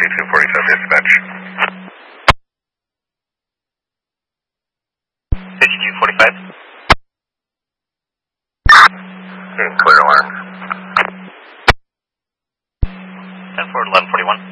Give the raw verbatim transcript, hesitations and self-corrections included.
fifty-two forty-seven dispatch. fifty-two forty-five. Okay, clear alarm. ten four eleven forty-one.